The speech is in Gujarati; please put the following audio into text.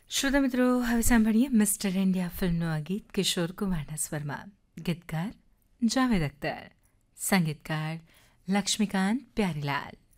શ્રોતા મિત્રો, હવે સાંભળીએ મિસ્ટર ઇન્ડિયા ફિલ્મનું આ ગીત કિશોર કુમારના સ્વરમાં. ગીતકાર જાવેદ અખ્તર, સંગીતકાર લક્ષ્મીકાંત પ્યારીલાલ.